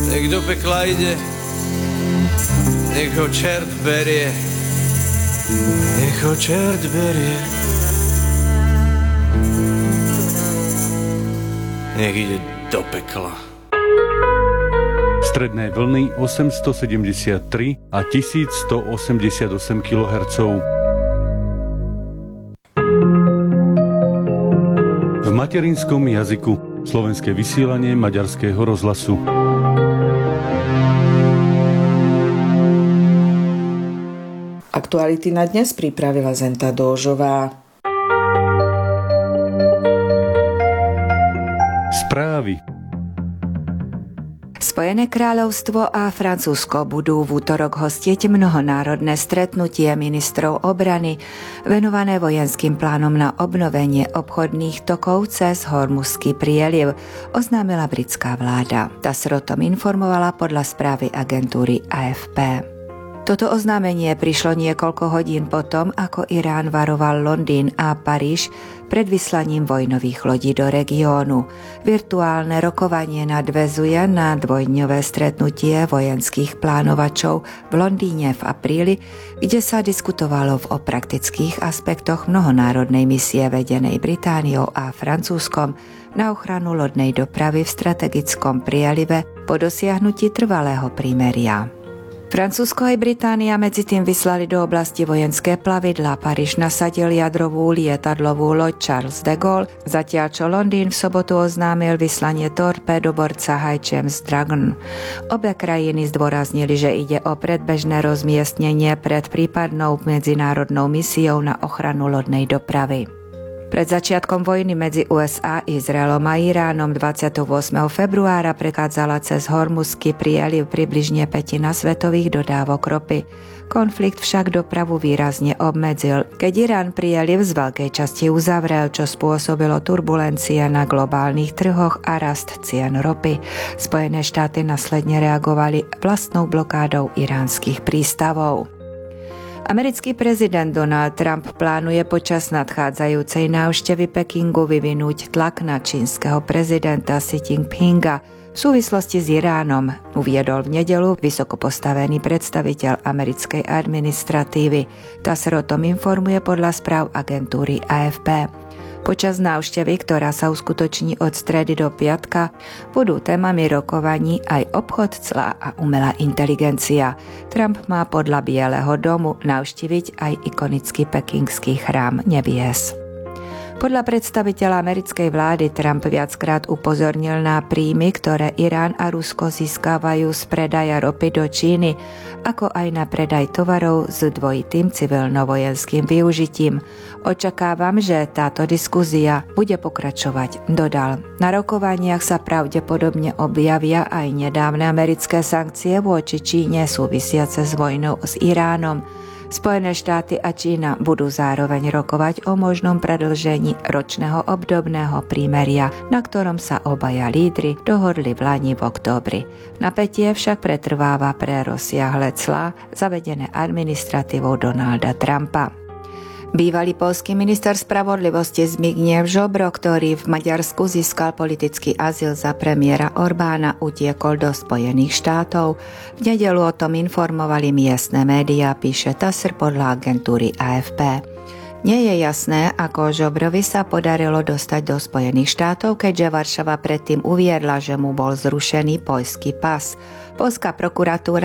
Nech do pekla ide, nech ho čert berie, nech ho čert berie. Nech ide do pekla. Stredné vlny 873 a 1188 kHz. V materinskom jazyku. Slovenské vysielanie Maďarského rozhlasu. Aktuality na dnes pripravila Zenta Dóžová. Správy. Spojené kráľovstvo a Francúzsko budú v útorok hostiť mnohonárodné stretnutie ministrov obrany venované vojenským plánom na obnovenie obchodných tokov cez Hormuzský prieliv, oznámila britská vláda. TASR o tom informovala podľa správy agentúry AFP. Toto oznámenie prišlo niekoľko hodín potom, ako Irán varoval Londýn a Paríž pred vyslaním vojnových lodí do regiónu. Virtuálne rokovanie nadväzuje na dvojdňové stretnutie vojenských plánovačov v Londýne v apríli, kde sa diskutovalo o praktických aspektoch mnohonárodnej misie vedenej Britániou a Francúzskom na ochranu lodnej dopravy v strategickom prielive po dosiahnutí trvalého prímeria. Francúzsko aj Británia medzi tým vyslali do oblasti vojenské plavidlá. Paríž nasadil jadrovú lietadlovú loď Charles de Gaulle, zatiaľ čo Londýn v sobotu oznámil vyslanie torpédoborca High James Dragon. Obe krajiny zdôraznili, že ide o predbežné rozmiestnenie pred prípadnou medzinárodnou misiou na ochranu lodnej dopravy. Pred začiatkom vojny medzi USA, Izraelom a Iránom 28. februára prechádzala cez Hormuzský prieliv približne pätina svetových dodávok ropy. Konflikt však dopravu výrazne obmedzil, keď Irán prieliv z veľkej časti uzavrel, čo spôsobilo turbulencie na globálnych trhoch a rast cien ropy. Spojené štáty následne reagovali vlastnou blokádou iránskych prístavov. Americký prezident Donald Trump plánuje počas nadchádzajúcej návštevy Pekingu vyvinúť tlak na čínskeho prezidenta Xi Jinpinga v súvislosti s Iránom, uviedol v nedeľu vysoko postavený predstaviteľ americkej administratívy. TASR o tom informuje podľa správ agentúry AFP. Počas návštevy, ktorá sa uskutoční od stredy do piatka, budú témami rokovaní aj obchod, clá a umelá inteligencia. Trump má podľa Bieleho domu navštíviť aj ikonický pekingský chrám nebies. Podľa predstaviteľa americkej vlády Trump viackrát upozornil na príjmy, ktoré Irán a Rusko získavajú z predaja ropy do Číny, ako aj na predaj tovarov s dvojitým civilno-vojenským využitím. Očakávam, že táto diskusia bude pokračovať, dodal. Na rokovaniach sa pravdepodobne objavia aj nedávne americké sankcie voči Číne súvisiace s vojnou s Iránom. Spojené štáty a Čína budú zároveň rokovať o možnom predĺžení ročného obdobného prímeria, na ktorom sa obaja lídri dohodli v lani v októbri. Napätie však pretrváva pre rozsiahle clá zavedené administratívou Donalda Trumpa. Bývalý poľský minister spravodlivosti Zbigniew Ziobro, ktorý v Maďarsku získal politický azyl za premiéra Orbána, utiekol do Spojených štátov. V nedeľu o tom informovali miestne médiá, píše TASR podľa agentúry AFP. Nie je jasné, ako Ziobrovi sa podarilo dostať do Spojených štátov, keďže Varšava predtým uviedla, že mu bol zrušený poľský pas. Poľská prokuratúra